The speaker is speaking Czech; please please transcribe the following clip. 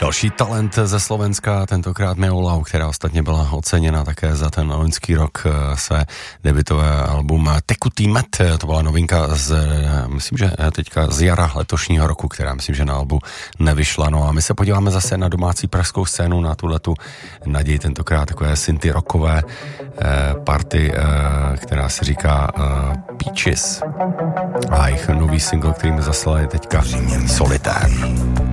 Další talent ze Slovenska, tentokrát Meolau, která ostatně byla oceněna také za ten loňský rok své debutové album Tekutý med. To byla novinka myslím, že teďka z jara letošního roku, která myslím, že na albu nevyšla. No a my se podíváme zase na domácí pražskou scénu, na tuhletu naději, tentokrát takové synty rockové party, která se říká Peaches. A jejich nový single, který mi zaslali teďka, Solitaire.